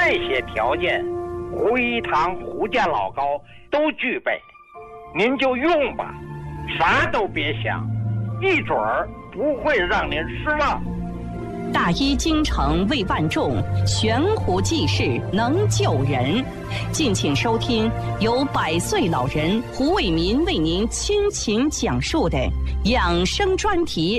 这些条件，胡一堂、胡家老高都具备，您就用吧，啥都别想，一准儿不会让您失望。 大医精诚为万众，悬壶济世能救人。敬请收听由100岁老人胡伟民为您倾情讲述的养生专题。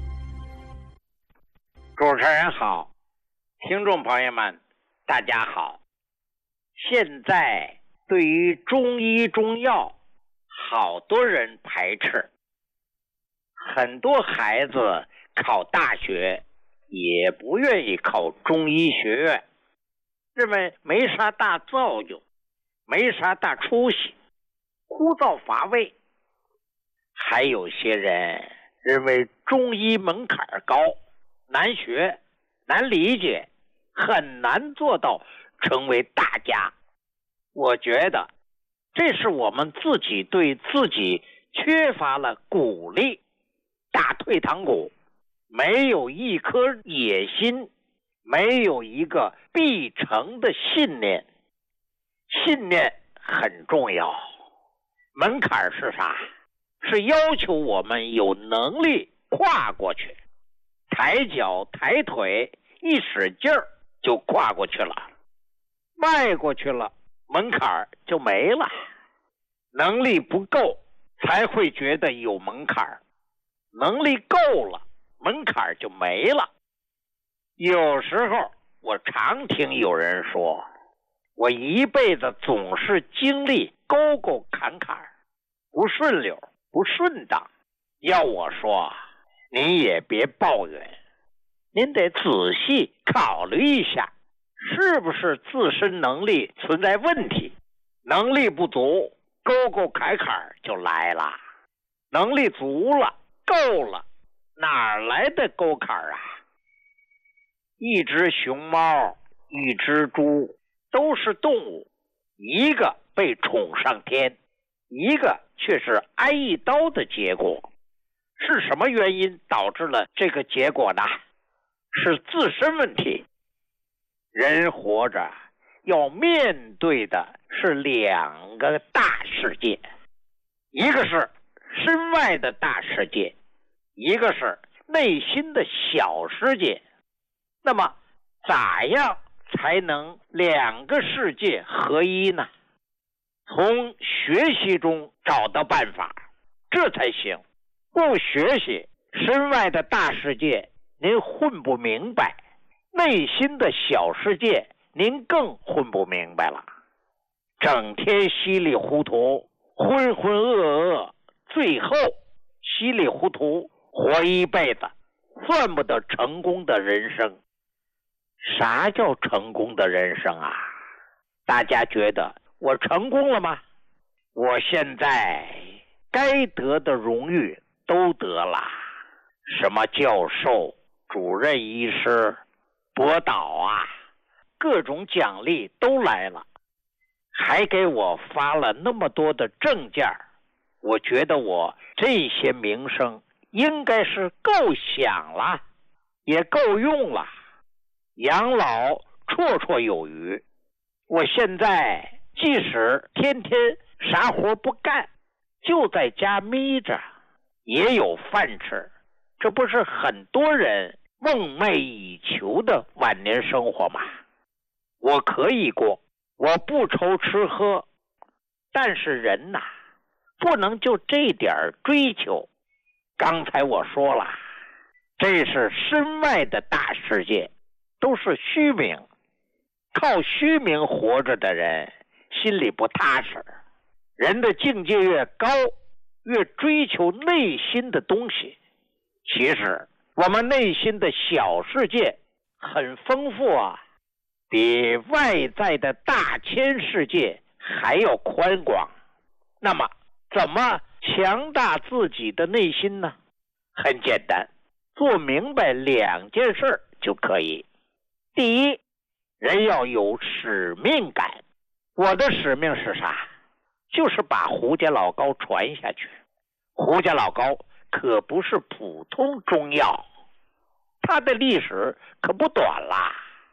主持人好，听众朋友们大家好。现在对于中医中药好多人排斥，很多孩子考大学也不愿意考中医学院，认为没啥大造就，没啥大出息，枯燥乏味。还有些人认为中医门槛高，难学，难理解，很难做到成为大家。我觉得这是我们自己对自己缺乏了鼓励，打退堂鼓，没有一颗野心，没有一个必成的信念。信念很重要。门槛是啥？是要求我们有能力跨过去，抬脚抬腿一使劲儿就跨过去了，迈过去了，门槛就没了。能力不够才会觉得有门槛，能力够了，门槛就没了。有时候我常听有人说，我一辈子总是经历沟沟坎坎，不顺溜，不顺当。要我说，您也别抱怨，您得仔细考虑一下，是不是自身能力存在问题。能力不足，沟沟坎坎就来了。能力足了，够了，哪来的沟坎啊？一只熊猫，一只猪，都是动物，一个被宠上天，一个却是挨一刀的结果。是什么原因导致了这个结果呢？是自身问题。人活着要面对的是两个大世界，一个是身外的大世界，一个是内心的小世界。那么咋样才能两个世界合一呢？从学习中找到办法，这才行。不学习，身外的大世界您混不明白，内心的小世界您更混不明白了。整天稀里糊涂，浑浑噩噩，最后稀里糊涂活一辈子，算不得成功的人生。啥叫成功的人生啊？大家觉得我成功了吗？我现在该得的荣誉都得了，什么教授、主任医师、博导啊，各种奖励都来了，还给我发了那么多的证件。我觉得我这些名声应该是够响了，也够用了，养老绰绰有余。我现在即使天天啥活不干，就在家眯着，也有饭吃。这不是很多人梦寐以求的晚年生活吗？我可以过，我不愁吃喝，但是人呐，不能就这点追求。刚才我说了，这是身外的大世界，都是虚名。靠虚名活着的人心里不踏实。人的境界越高，越追求内心的东西。其实我们内心的小世界很丰富啊，比外在的大千世界还要宽广。那么怎么强大自己的内心呢？很简单，做明白两件事就可以。第一，人要有使命感。我的使命是啥？就是把胡家老高传下去。胡家老高可不是普通中药，它的历史可不短啦。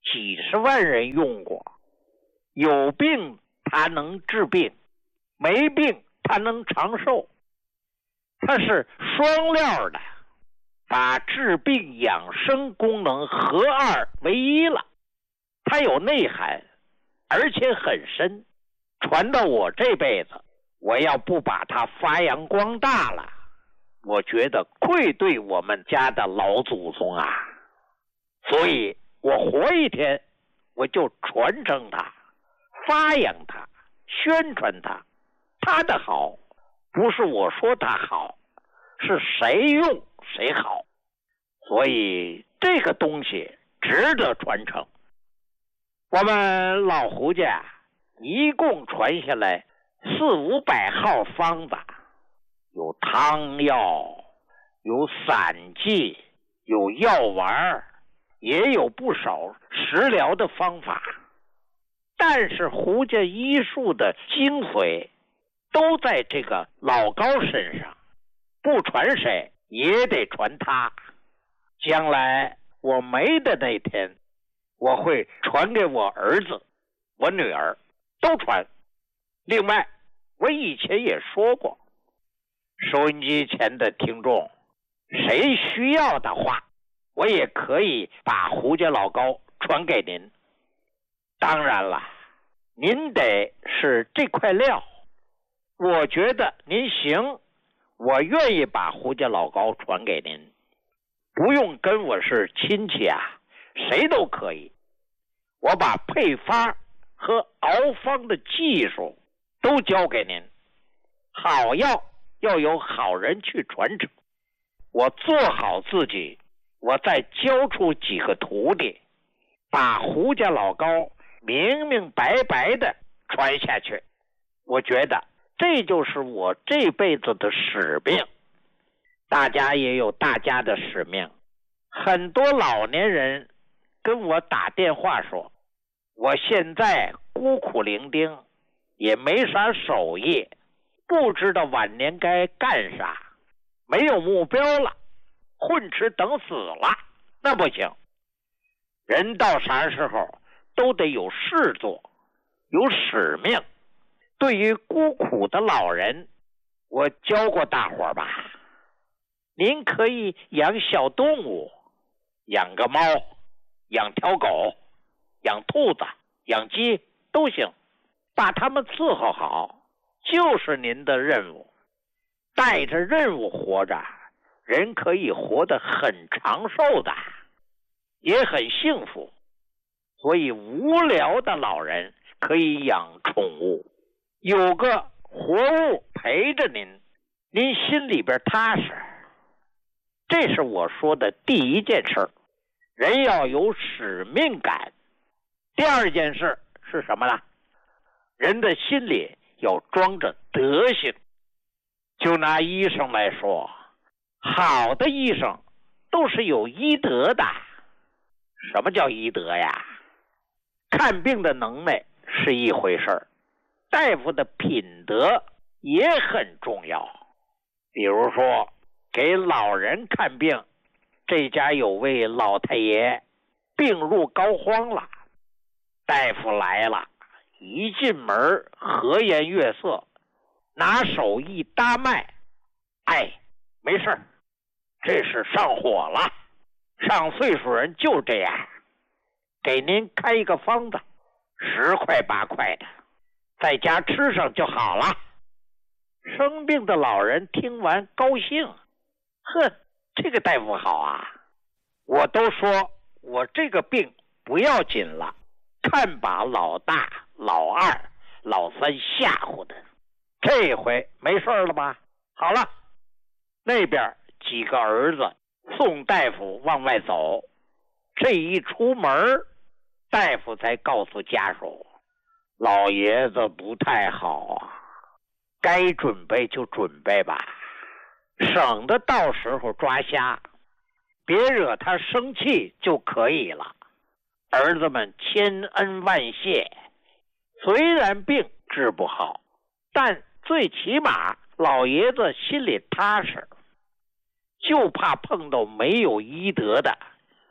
几十万人用过。有病它能治病，没病它能长寿。它是双料的，把治病养生功能合二为一了。它有内涵，而且很深。传到我这辈子，我要不把它发扬光大了，我觉得愧对我们家的老祖宗啊。所以我活一天，我就传承它，发扬它，宣传它。它的好不是我说它好，是谁用谁好。所以这个东西值得传承。我们老胡家一共传下来400-500号方子，有汤药，有散剂，有药丸，也有不少食疗的方法。但是胡家医术的精髓都在这个老高身上，不传谁也得传他。将来我没的那天，我会传给我儿子、我女儿，都传。另外，我以前也说过，收音机前的听众，谁需要的话，我也可以把胡家老高传给您。当然了，您得是这块料，我觉得您行，我愿意把胡家老高传给您。不用跟我是亲戚啊，谁都可以。我把配方和熬方的技术都交给您。好药要有好人去传承。我做好自己，我再教出几个徒弟，把胡家老高明明白白的传下去。我觉得这就是我这辈子的使命。大家也有大家的使命。很多老年人跟我打电话说，我现在孤苦伶仃，也没啥手艺，不知道晚年该干啥，没有目标了，混吃等死了。那不行，人到啥时候都得有事做，有使命。对于孤苦的老人，我教过大伙儿吧，您可以养小动物，养个猫，养条狗，养兔子，养鸡都行，把它们伺候好就是您的任务。带着任务活着，人可以活得很长寿的，也很幸福。所以无聊的老人可以养宠物，有个活物陪着您，您心里边踏实。这是我说的第一件事，人要有使命感。第二件事是什么呢？人的心里要装着德行。就拿医生来说，好的医生都是有医德的。什么叫医德呀？看病的能耐是一回事，大夫的品德也很重要。比如说给老人看病，这家有位老太爷病入膏肓了，大夫来了，一进门和颜悦色，拿手一搭脉，没事，这是上火了，上岁数人就这样，给您开一个方子，10块8块的，在家吃上就好了。生病的老人听完高兴，这个大夫好啊，我都说我这个病不要紧了，看把老大老二老三吓唬的，这回没事了吧？好了，那边几个儿子送大夫往外走，这一出门，大夫才告诉家属，老爷子不太好啊，该准备就准备吧，省得到时候抓瞎，别惹他生气就可以了。儿子们千恩万谢，虽然病治不好，但最起码老爷子心里踏实，就怕碰到没有医德的，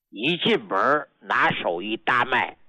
一进门拿手一搭脉，